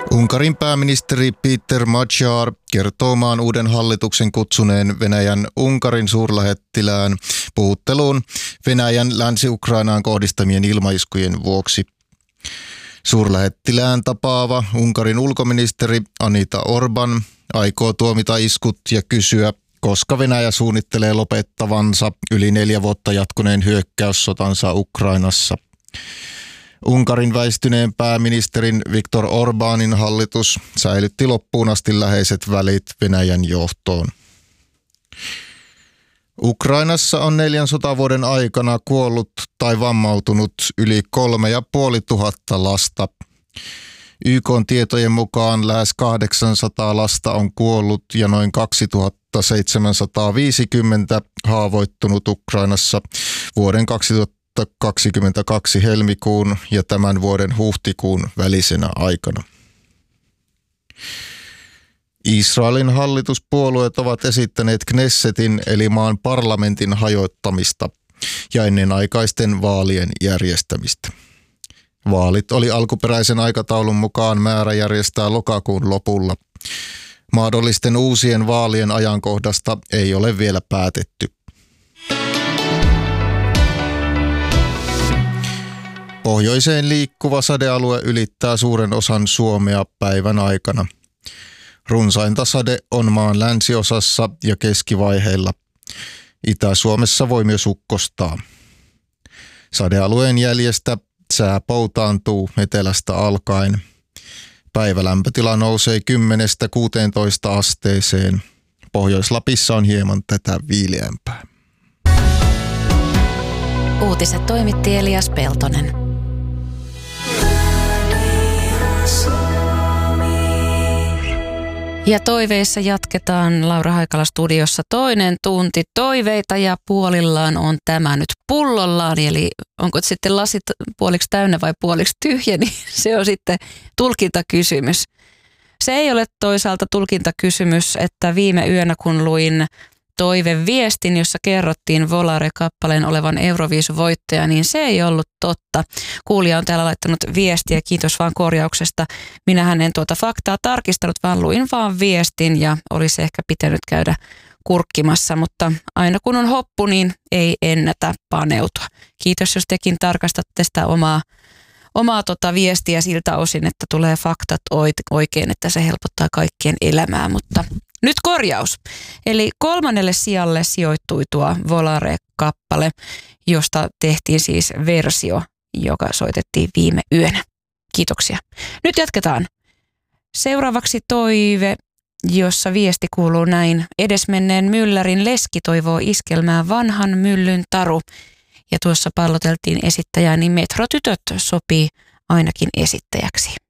Unkarin pääministeri Péter Magyar kertoo maan uuden hallituksen kutsuneen Venäjän Unkarin suurlähettilään puhutteluun Venäjän Länsi-Ukrainaan kohdistamien ilmaiskujen vuoksi. Suurlähettilään tapaava Unkarin ulkoministeri Anita Orban aikoo tuomita iskut ja kysyä, koska Venäjä suunnittelee lopettavansa yli 4 vuotta jatkuneen hyökkäyssotansa Ukrainassa. Unkarin väistyneen pääministerin Viktor Orbánin hallitus säilytti loppuun asti läheiset välit Venäjän johtoon. Ukrainassa on 4 sotavuoden aikana kuollut tai vammautunut yli 3500 lasta. YK:n tietojen mukaan lähes 800 lasta on kuollut ja noin 2750 haavoittunut Ukrainassa vuoden 2022 helmikuun ja tämän vuoden huhtikuun välisenä aikana. Israelin hallituspuolueet ovat esittäneet Knessetin eli maan parlamentin hajottamista ja ennenaikaisten vaalien järjestämistä. Vaalit oli alkuperäisen aikataulun mukaan määrä järjestää lokakuun lopulla. Mahdollisten uusien vaalien ajankohdasta ei ole vielä päätetty. Pohjoiseen liikkuva sadealue ylittää suuren osan Suomea päivän aikana. Runsainta sade on maan länsiosassa ja keskivaiheilla. Itä-Suomessa voi myös ukkostaa. Sadealueen jäljestä sää poutaantuu etelästä alkaen. Päivälämpötila nousee 10–16 asteeseen. Pohjois-Lapissa on hieman tätä viileämpää. Uutiset toimitti Elias Peltonen. Ja toiveissa jatketaan Laura Haikala studiossa toinen tunti toiveita ja puolillaan on tämä nyt pullollaan. Eli onko sitten lasit puoliksi täynnä vai puoliksi tyhjä, niin se on sitten tulkintakysymys. Se ei ole toisaalta tulkintakysymys, että viime yönä kun luin toiveviestin, jossa kerrottiin Volare-kappaleen olevan Euroviisu-voittaja, niin se ei ollut totta. Kuulija on täällä laittanut viestiä, kiitos vaan korjauksesta. Minähän en tuota faktaa tarkistanut, vaan luin vaan viestin ja olisi ehkä pitänyt käydä kurkkimassa, mutta aina kun on hoppu, niin ei ennätä paneutua. Kiitos, jos tekin tarkastatte sitä omaa viestiä siltä osin, että tulee faktat oikein, että se helpottaa kaikkien elämää, mutta nyt korjaus. Eli 3. sijalle sijoittui tuo Volare-kappale, josta tehtiin siis versio, joka soitettiin viime yönä. Kiitoksia. Nyt jatketaan. Seuraavaksi toive, jossa viesti kuuluu näin. Edesmenneen myllärin leski toivoo iskelmää vanhan myllyn taru. Ja tuossa palloteltiin esittäjää, niin Metrotytöt sopii ainakin esittäjäksi.